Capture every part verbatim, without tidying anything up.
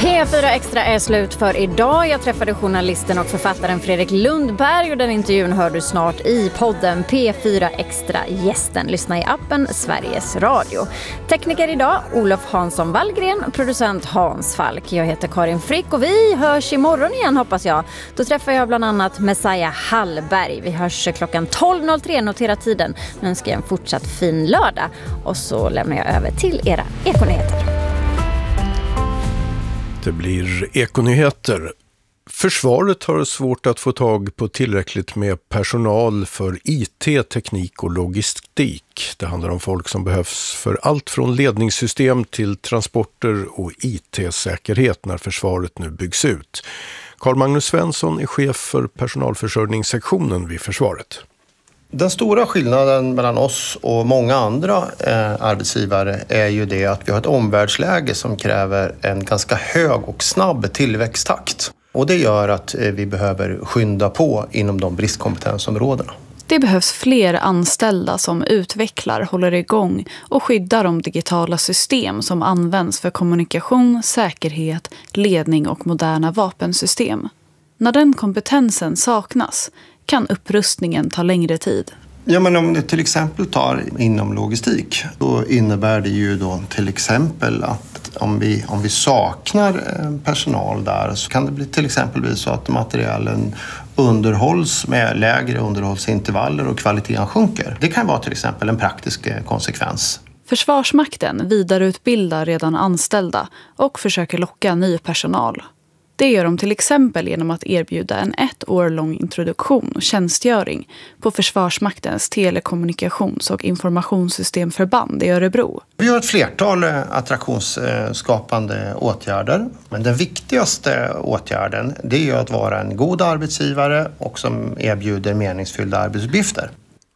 P fyra Extra är slut för idag. Jag träffade journalisten och författaren Fredrik Lundberg och den intervjun hör du snart i podden P fyra Extra gästen. Lyssna i appen Sveriges Radio. Tekniker idag Olof Hansson Wallgren, producent Hans Falk. Jag heter Karin Frick och vi hörs imorgon igen hoppas jag. Då träffar jag bland annat Messiah Hallberg. Vi hörs klockan tolv noll tre, notera tiden. Nu önskar jag en fortsatt fin lördag och så lämnar jag över till era ekonyheter. Det blir ekonyheter. Försvaret har svårt att få tag på tillräckligt med personal för I T, teknik och logistik. Det handlar om folk som behövs för allt från ledningssystem till transporter och I T-säkerhet när försvaret nu byggs ut. Carl Magnus Svensson är chef för personalförsörjningssektionen vid försvaret. Den stora skillnaden mellan oss och många andra eh, arbetsgivare är ju det att vi har ett omvärldsläge som kräver en ganska hög och snabb tillväxttakt. Och det gör att eh, vi behöver skynda på inom de bristkompetensområdena. Det behövs fler anställda som utvecklar, håller igång och skyddar de digitala system som används för kommunikation, säkerhet, ledning och moderna vapensystem. När den kompetensen saknas kan upprustningen ta längre tid. Ja, men om det till exempel tar inom logistik, då innebär det ju då till exempel att om vi, om vi saknar personal där så kan det bli till exempel bli så att materialen underhålls med lägre underhållsintervaller och kvaliteten sjunker. Det kan vara till exempel en praktisk konsekvens. Försvarsmakten vidareutbildar redan anställda och försöker locka ny personal. Det gör de till exempel genom att erbjuda en ett år lång introduktion och tjänstgöring på Försvarsmaktens telekommunikations- och informationssystemförband i Örebro. Vi har ett flertal attraktionsskapande åtgärder, men den viktigaste åtgärden det är att vara en god arbetsgivare och som erbjuder meningsfyllda arbetsuppgifter.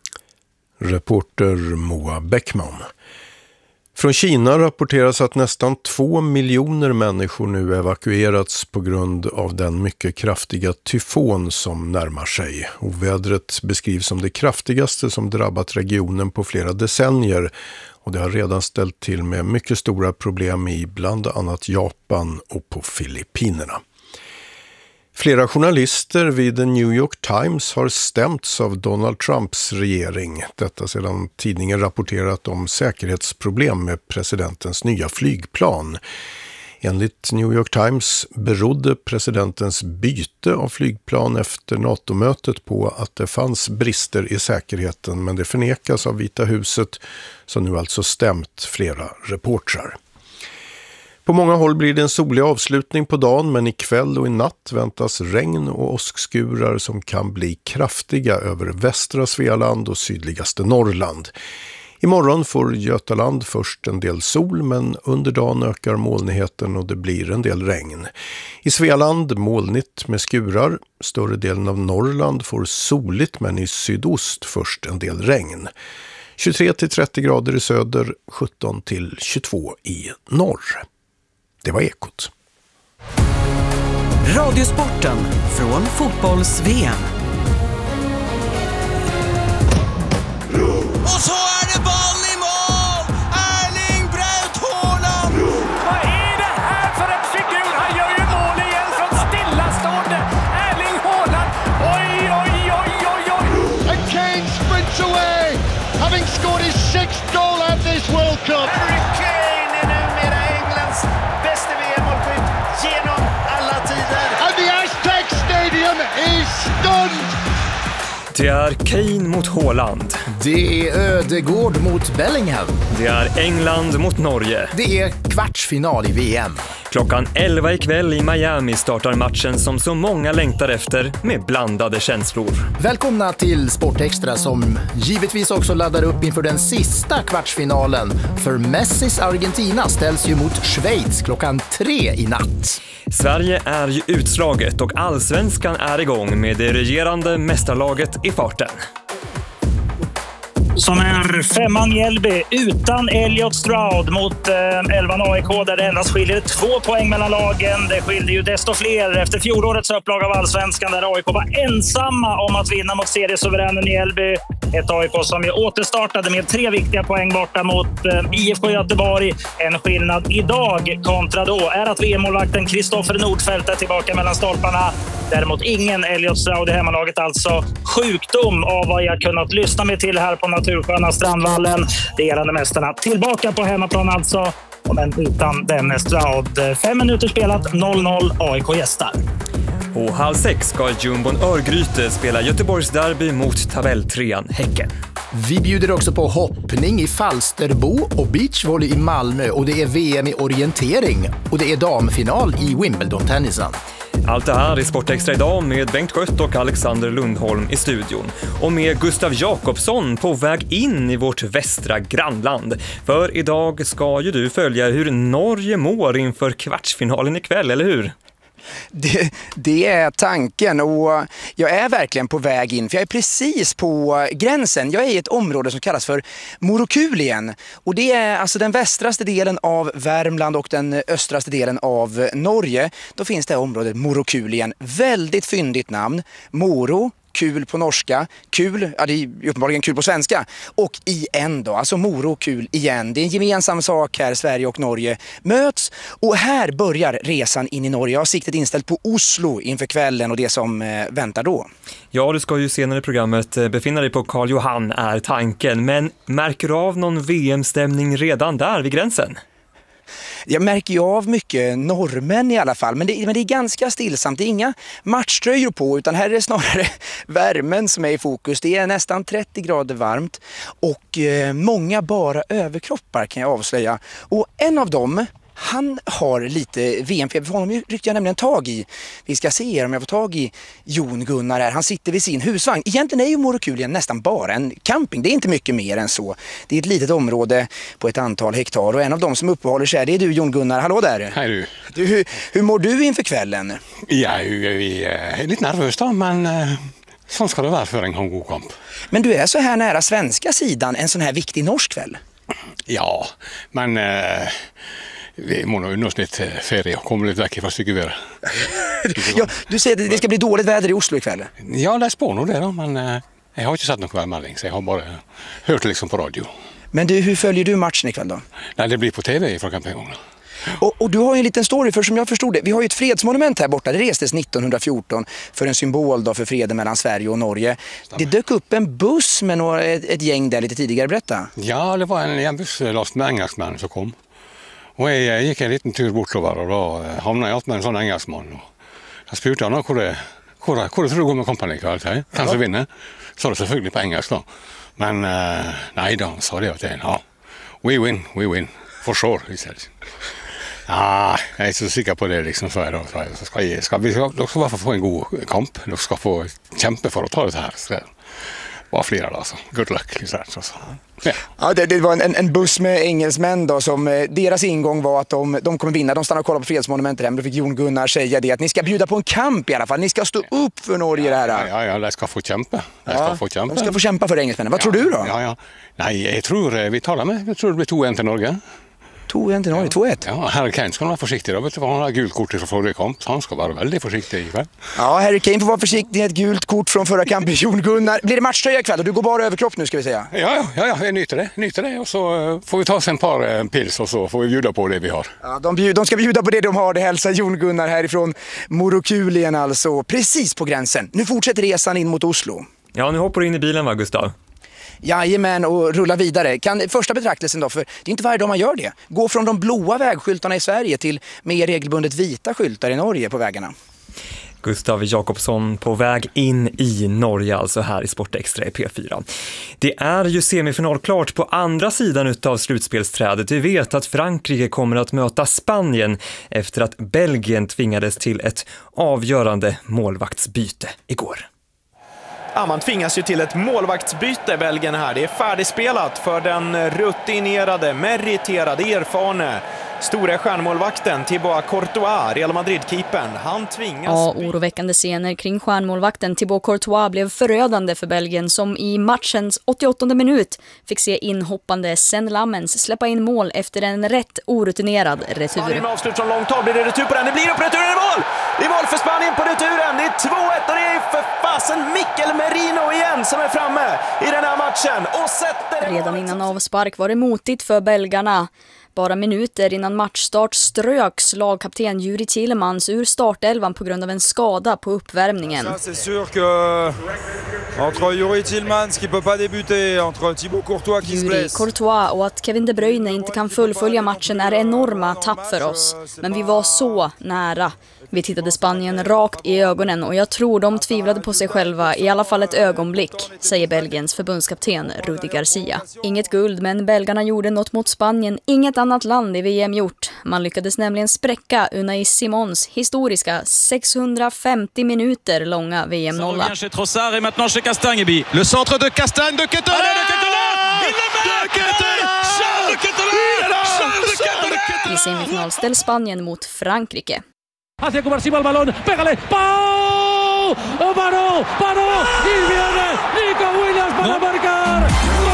Reporter Moa Bäckman. Från Kina rapporteras att nästan två miljoner människor nu evakuerats på grund av den mycket kraftiga tyfon som närmar sig. Ovädret beskrivs som det kraftigaste som drabbat regionen på flera decennier och det har redan ställt till med mycket stora problem i bland annat Japan och på Filippinerna. Flera journalister vid The New York Times har stämts av Donald Trumps regering. Detta sedan tidningen rapporterat om säkerhetsproblem med presidentens nya flygplan. Enligt New York Times berodde presidentens byte av flygplan efter NATO-mötet på att det fanns brister i säkerheten, men det förnekas av Vita huset som nu alltså stämt flera reportrar. På många håll blir det en solig avslutning på dagen, men ikväll och i natt väntas regn och åskskurar som kan bli kraftiga över västra Svealand och sydligaste Norrland. Imorgon får Götaland först en del sol, men under dagen ökar molnigheten och det blir en del regn. I Svealand molnigt med skurar, större delen av Norrland får soligt men i sydost först en del regn. tjugotre till trettio grader i söder, sjutton till tjugotvå i norr. Det var Ekot. Radiosporten från fotbolls-V M. Och så är det boll i mål! Erling Braut Haaland! Vad är det här för en figur? Han gör ju mål igen från stillastående. Erling Haaland! Oj, oj, oj, oj, oj! And Kane sprints away, having scored his sixth goal at this World Cup. Harry Kane är numera Englands bästa V M-målskytt genom alla tider. And the Aztec Stadium is stunned. Det är Kane mot Haaland. Det är Ödegård mot Bellingham. Det är England mot Norge. Det är kvartsfinal i V M. Klockan elva ikväll i Miami startar matchen som så många längtar efter med blandade känslor. Välkomna till Sportextra som givetvis också laddar upp inför den sista kvartsfinalen. För Messis Argentina ställs ju mot Schweiz klockan tre i natt. Sverige är ju utslaget och allsvenskan är igång med det regerande mästarlaget i farten. som är femman Mjällby utan Elliot Stroud mot eh, elvan A I K där det endast skiljer två poäng mellan lagen. Det skiljer ju desto fler efter fjolårets upplag av Allsvenskan där A I K var ensamma om att vinna mot seriesuveränen Mjällby. Ett A I K som ju återstartade med tre viktiga poäng borta mot eh, I F K Göteborg. En skillnad idag kontra då är att V M-målvakten Kristoffer Nordfeldt är tillbaka mellan stolparna. Däremot ingen Elliot Stroud i hemmalaget, alltså sjukdom av vad jag kunnat lyssna med till här på natursköna Strandvallen. Regerande mästarna tillbaka på hemmaplan alltså, men utan denne Stroud. Fem minuter spelat, noll noll, A I K gästar. Och halv sex ska Jumbon Örgryte spela Göteborgs derby mot tabelltrean Häcken. Vi bjuder också på hoppning i Falsterbo och beachvolley i Malmö, och det är V M i orientering och det är damfinal i Wimbledon-tennisen. Allt det här i Sportextra idag med Bengt Skött och Alexander Lundholm i studion. Och med Gustav Jakobsson på väg in i vårt västra grannland. För idag ska ju du följa hur Norge mår inför kvartsfinalen ikväll, eller hur? Det, det är tanken, och jag är verkligen på väg in, för jag är precis på gränsen. Jag är i ett område som kallas för Morokulien, och det är alltså den västraste delen av Värmland och den östraste delen av Norge. Då finns det här området Morokulien, väldigt fyndigt namn, Moro. Kul på norska, kul, ja det är uppenbarligen kul på svenska, och igen då, alltså Moro kul igen. Det är en gemensam sak här, Sverige och Norge möts, och här börjar resan in i Norge. Jag har siktet inställt på Oslo inför kvällen och det som eh, väntar då. Ja, du ska ju senare i programmet befinna dig på Karl Johan är tanken, men märker du av någon V M-stämning redan där vid gränsen? Jag märker ju av mycket norrmän i alla fall, men det, men det är ganska stillsamt. Det är inga matchtröjor på, utan här är det snarare värmen som är i fokus. Det är nästan trettio grader varmt och eh, många bara överkroppar kan jag avslöja. Och en av dem, han har lite V M-feber, för honom ryckte jag nämligen tag i. Vi ska se om jag får tag i Jon Gunnar här. Han sitter vid sin husvagn. Egentligen är ju Morokulien nästan bara en camping. Det är inte mycket mer än så. Det är ett litet område på ett antal hektar, och en av dem som uppehåller sig, det är du, Jon Gunnar. Hallå där. Hej du. du hur, hur mår du inför kvällen? Ja, jag är lite nervös då, men sånt ska det vara för en god kamp. Men du är så här nära svenska sidan en sån här viktig norsk kväll? Ja, men... Eh... Vi må nog unna oss lite ferie och komma lite väck ifrån stycket. Ja, du säger att det ska bli dåligt väder i Oslo ikväll. Ja, det är spår nog det då, men eh, jag har inte sett någon kvällmelding, så jag har bara hört det liksom på radio. Men du, hur följer du matchen ikväll då? Nej, det blir på tv från campingen. Och, och du har ju en liten story, för som jag förstod det, vi har ju ett fredsmonument här borta. Det restes nittonhundrafjorton för en symbol då för freden mellan Sverige och Norge. Det dök upp en buss med några, ett, ett gäng där lite tidigare, berätta. Ja, det var en, en buss last med engelsmän som kom. Och jag gick en liten tur bortover, och då hamnade jag med en sån engelsman. Jag spurte han hur det, hur det, hur det tror du går med kompani ikväll, kanske ja. vinner. Så det selvfølgelig på engelsk då. Men uh, nej då, sa det att det ja. We win, we win. For sure, he said. Ah, jag är så säker på det liksom, så är det. Så ska, jag, ska vi ska, ska bara få en god kamp. De ska få kämpa för att ta det här. Så det var flera då, så good luck. Så, så, så. Ja. Ja, det, det var en, en buss med engelsmän då, som eh, deras ingång var att de, de kommer vinna. De stannar och kollar på fredsmonumentet hem. Då fick Jon Gunnar säga det, att ni ska bjuda på en kamp i alla fall. Ni ska stå upp för Norge ja, det här. Ja, ja, ja, de ska få kämpa. De ska, ja, få, kämpa. De ska få kämpa för engelsmännen. Vad ja, tror du då? Ja, ja. Nej, jag tror vi talar med. Jag tror det blir två en till Norge. två en till Norge, två ett. Ja, Harry Kane ska vara försiktig då. Vet du vad, han har gult kort från förra kamp. Han ska vara väldigt försiktig ikväll. Ja, Harry Kane får vara försiktig. Ett gult kort från förra kampen. Jon Gunnar. Blir det matchtröja ikväll? Och du går bara överkropp nu, ska vi säga. Ja, ja, ja, jag nyter det. Nyter det. Och så får vi ta oss en par pils och så får vi bjuda på det vi har. Ja, de, bjud, de ska bjuda på det de har. Det hälsar Jon Gunnar härifrån Morokulien alltså. Precis på gränsen. Nu fortsätter resan in mot Oslo. Ja, nu hoppar du in i bilen va, Gustav? Jajamän, och rulla vidare. Kan, första betraktelsen då, för det är inte varje dag man gör det. Gå från de blåa vägskyltarna i Sverige till mer regelbundet vita skyltar i Norge på vägarna. Gustav Jakobsson på väg in i Norge, alltså här i Sportextra i P fyra. Det är ju semifinal klart på andra sidan utav slutspelsträdet. Vi vet att Frankrike kommer att möta Spanien efter att Belgien tvingades till ett avgörande målvaktsbyte igår. Ja, man tvingas ju till ett målvaktsbyte, Belgien här. Det är färdigspelat för den rutinerade, meriterade, erfarne Stora stjärnmålvakten Thibaut Courtois, Real Madrid-keepern, han tvingas... Ja, oroväckande scener kring stjärnmålvakten Thibaut Courtois blev förödande för Belgien som i matchens åttioåttonde minut fick se inhoppande Sen Lammens släppa in mål efter en rätt orutinerad retur. Spanien avslut från långt håll, blir det retur på den? Det blir upp returen i mål! Det är mål för Spanien på returen, det är två ett och det är för fasen Mikel Merino igen som är framme i den här matchen och sätter... Redan innan avspark var det motigt för belgarna. Bara minuter innan matchstart ströks lagkapten Juri Tillemans ur startelvan på grund av en skada på uppvärmningen. Det är sûr que entre Juri Tillemans qui peut pas débuter, entre Thibaut Courtois qui se blesse. Juri Courtois och att Kevin De Bruyne inte kan fullfölja matchen är enorma tapp för oss. Men vi var så nära. Vi tittade Spanien rakt i ögonen och jag tror de tvivlade på sig själva i alla fall ett ögonblick, säger Belgiens förbundskapten Rudi Garcia. Inget guld, men belgarna gjorde något mot Spanien inget annat land i V M gjort. Man lyckades nämligen spräcka Unai Simons historiska sexhundrafemtio minuter långa V M-nolla. Le centre de Castagne de Ketelaere! I semifinal ställs Spanien mot Frankrike. Hacia Cubarsima el balón, pégale, ¡pau! ¡Paró! ¡Paró! ¡Y viene Nico Williams para marcar!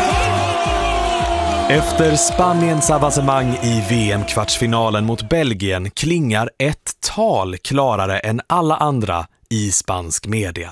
Efter Spaniens avancemang i V M-kvartsfinalen mot Belgien klingar ett tal klarare än alla andra i spansk media.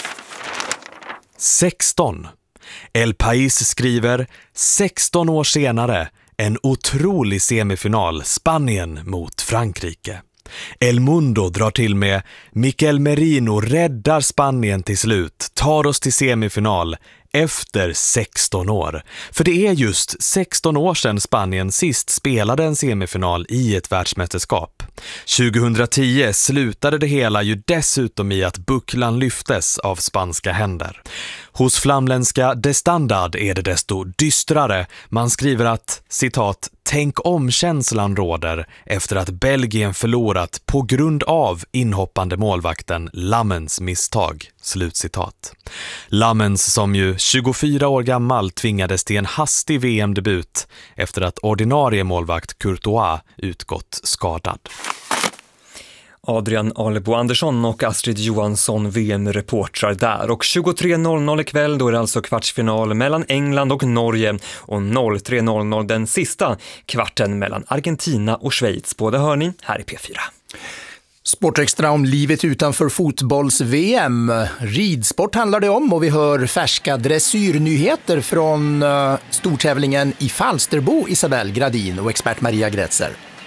sexton. El País skriver sexton år senare en otrolig semifinal, Spanien mot Frankrike. El Mundo drar till med Mikel Merino räddar Spanien till slut, tar oss till semifinal efter sexton år. För det är just sexton år sedan Spanien sist spelade en semifinal i ett världsmästerskap. tjugohundratio slutade det hela ju dessutom i att bucklan lyftes av spanska händer. Hos flamländska De Standard är det desto dystrare. Man skriver att, citat, tänk om känslan råder efter att Belgien förlorat på grund av inhoppande målvakten Lammens misstag. Slutcitat. Lammens som ju tjugofyra år gammal tvingades till en hastig V M-debut efter att ordinarie målvakt Courtois utgått skadad. Adrian Alebo Andersson och Astrid Johansson V M-reportrar där. Och tjugotre noll noll ikväll, då är det alltså kvartsfinal mellan England och Norge. Och tre noll noll den sista kvarten mellan Argentina och Schweiz. Båda hör ni här i P fyra. Sportextra om livet utanför fotbolls-V M. Ridsport handlar det om och vi hör färska dressyrnyheter från uh, stortävlingen i Falsterbo, Isabelle Gradin och expert Maria Gretzer.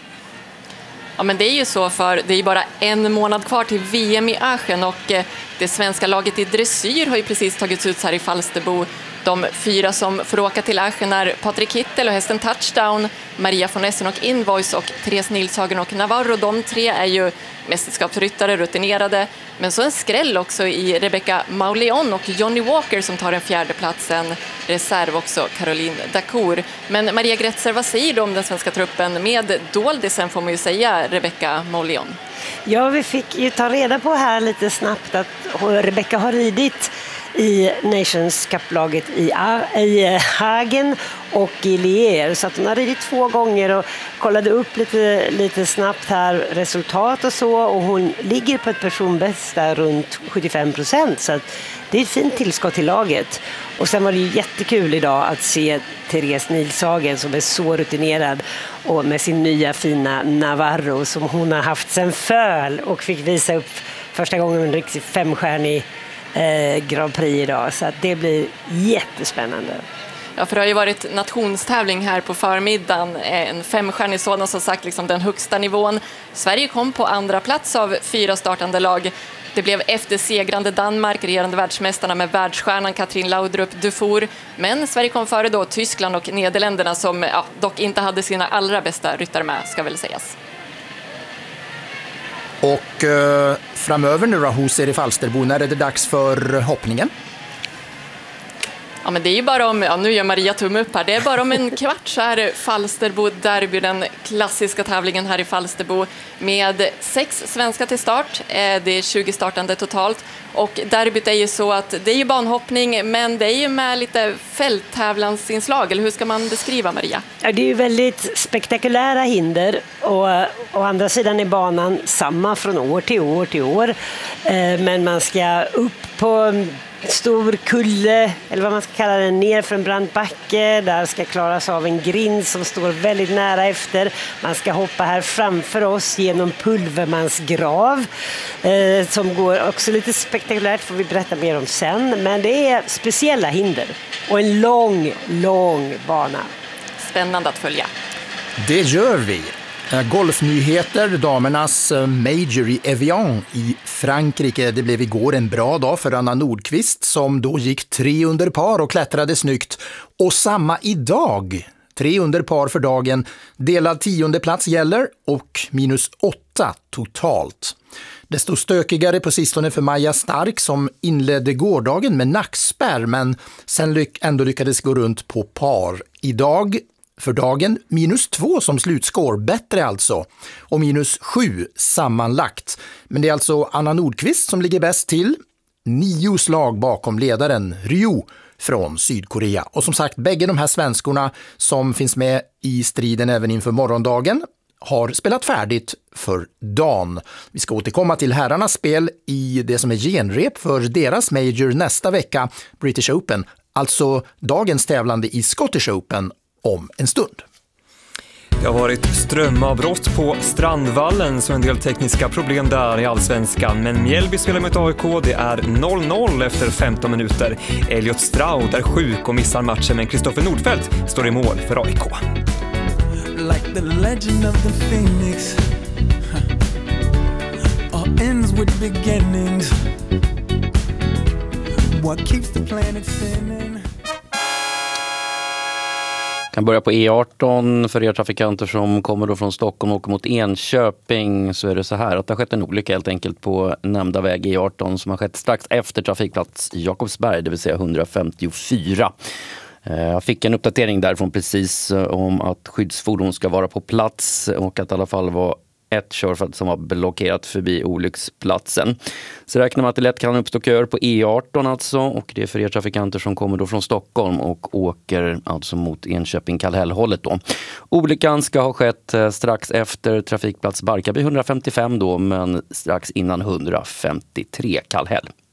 Ja, men det är ju så, för det är bara en månad kvar till V M i Aachen och det svenska laget i dressyr har ju precis tagits ut här i Falsterbo. De fyra som får åka till Aachen är Patrik Hittel och hästen Touchdown, Maria von Essen och Invoice och Therese Nilshagen och Navarro. De tre är ju mästerskapsryttare, rutinerade, men så en skräll också i Rebecca Mauleon och Johnny Walker som tar den fjärde platsen. Reserv också Caroline Dacour. Men Maria Gretzer, vad säger du om den svenska truppen med doldisen, får man ju säga, Rebecca Mauleon? Ja, vi fick ju ta reda på här lite snabbt att Rebecca har ridit i Nations Cup-laget i, i Hagen och i Lier. Så att hon har ridit två gånger och kollade upp lite, lite snabbt här resultat och så. Och hon ligger på ett personbäst där runt sjuttiofem procent. Så att det är ett fint tillskott till laget. Och sen var det ju jättekul idag att se Therese Nilshagen som är så rutinerad och med sin nya fina Navarro som hon har haft sen föl och fick visa upp första gången en riktigt femstjärnig Eh, Grand Prix idag, så att det blir jättespännande. Ja, för det har ju varit nationstävling här på förmiddagen, en femstjärnig sådan, som sagt liksom den högsta nivån. Sverige kom på andra plats av fyra startande lag. Det blev efter segrande Danmark, regerande världsmästarna med världsstjärnan Katrin Laudrup Dufour. Men Sverige kom före då Tyskland och Nederländerna som ja, dock inte hade sina allra bästa ryttare med, ska väl sägas. Och eh, framöver nu då hos er i Falsterbo, när är det dags för hoppningen? Ja, men det är ju bara om, ja, nu gör Maria tumme upp här, det är bara om en kvart så är Falsterbo derby, den klassiska tävlingen här i Falsterbo med sex svenska till start. Det är tjugo startande totalt och derbyt är ju så att det är ju banhoppning men det är ju med lite fälttävlansinslag, eller hur ska man beskriva, Maria? Ja, det är ju väldigt spektakulära hinder och å andra sidan är banan samma från år till år till år, men man ska upp på stor kulle, eller vad man ska kalla det, ner för en brant backe. Där ska klaras av en grind som står väldigt nära efter. Man ska hoppa här framför oss genom Pulvermans grav, eh, som går också lite spektakulärt, får vi berätta mer om sen. Men det är speciella hinder och en lång, lång bana. Spännande att följa. Det gör vi. Golfnyheter, damernas Major i Evian i Frankrike. Det blev igår en bra dag för Anna Nordqvist som då gick tre under par och klättrade snyggt. Och samma idag, tre under par för dagen, delad tionde plats gäller och minus åtta totalt. Desto stökigare på sistone för Maja Stark som inledde gårdagen med nackspärr men sen lyck- ändå lyckades gå runt på par. Idag för dagen minus två som slutskår, bättre alltså, och minus sju sammanlagt. Men det är alltså Anna Nordqvist som ligger bäst till, nio slag bakom ledaren Ryu från Sydkorea. Och som sagt, bägge de här svenskorna som finns med i striden även inför morgondagen har spelat färdigt för dagen. Vi ska återkomma till herrarnas spel i det som är genrep för deras major nästa vecka, British Open, alltså dagens tävlande i Scottish Open om en stund. Det har varit strömavbrott på Strandvallen så en del tekniska problem där i Allsvenskan. Men Mjällby spelar mot A I K, det är noll noll efter femton minuter. Elliot Stroud är sjuk och missar matchen men Kristoffer Nordfeldt står i mål för A I K. Like the legend of the phoenix, huh. All ends with beginnings. What keeps the planet spinning? Kan börja på E arton för er trafikanter som kommer då från Stockholm och åker mot Enköping, så är det så här att det har skett en olycka helt enkelt på nämnda väg E arton som har skett strax efter trafikplats Jakobsberg, det vill säga hundrafemtiofyra. Jag fick en uppdatering därifrån precis om att skyddsfordon ska vara på plats och att i alla fall var ett körfält som var blockerat förbi olycksplatsen. Så räknar man att det lätt kan uppstå köer på E arton alltså, och det är för er trafikanter som kommer då från Stockholm och åker alltså mot Enköping-Kallhäll-hållet då. Olyckan ska ha skett strax efter trafikplats Barkarby hundrafemtiofem då, men strax innan hundrafemtiotre Kallhäll.